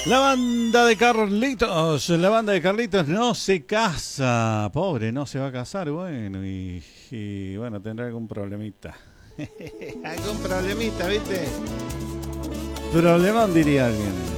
La banda de Carlitos no se casa. Pobre, no se va a casar, bueno, y bueno, tendrá algún problemita. Algún problemita, ¿viste? Problemón, diría alguien.